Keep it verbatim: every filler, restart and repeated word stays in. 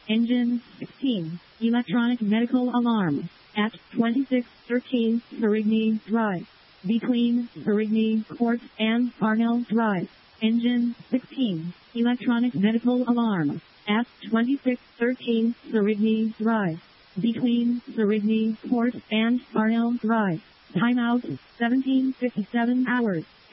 Engine sixteen. Electronic medical alarm. At twenty-six thirteen Ferrigny Drive. Between Ferrigny Court and Parnell Drive. Engine sixteen. Electronic medical alarm. At twenty-six thirteen Ferrigny Drive. Between Ferrigny Court and Parnell Drive. Timeout seventeen fifty-seven hours.